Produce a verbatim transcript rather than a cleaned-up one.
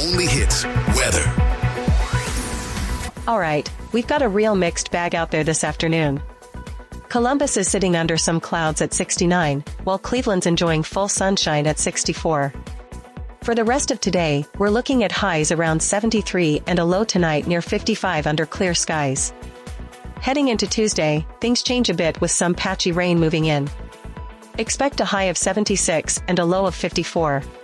only hits weather. All right, we've got a real mixed bag out there this afternoon. Columbus is sitting under some clouds at sixty-nine, while Cleveland's enjoying full sunshine at sixty-four. For the rest of today, we're looking at highs around seventy-three and a low tonight near fifty-five under clear skies. Heading into Tuesday, things change a bit with some patchy rain moving in. Expect a high of seventy-six and a low of fifty-four.